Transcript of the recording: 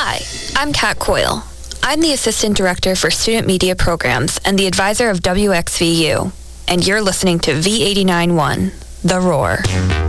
Hi, I'm Kat Coyle. I'm the Assistant Director for Student Media Programs and the advisor of WXVU. And you're listening to V89.1, The Roar.